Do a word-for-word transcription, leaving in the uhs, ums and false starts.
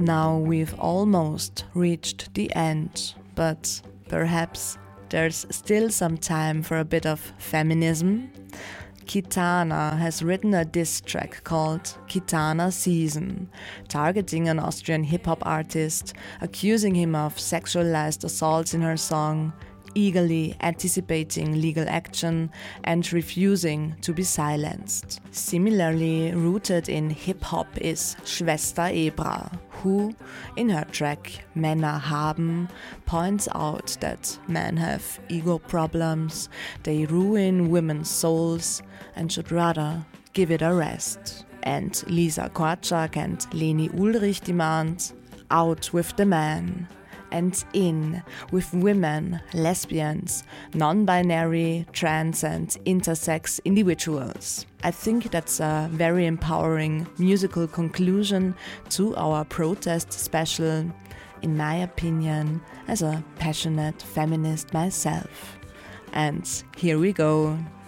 Now we've almost reached the end, but perhaps there's still some time for a bit of feminism. Kitana has written a diss track called Kitana Season, targeting an Austrian hip-hop artist, accusing him of sexualized assaults in her song, eagerly anticipating legal action and refusing to be silenced. Similarly rooted in hip-hop is Schwester Ebra, who, in her track Männer haben, points out that men have ego problems, they ruin women's souls and should rather give it a rest. And Lisa Korczak and Leni Ulrich demand, out with the man, and in with women, lesbians, non-binary, trans and intersex individuals. I think that's a very empowering musical conclusion to our protest special, in my opinion, as a passionate feminist myself. And here we go.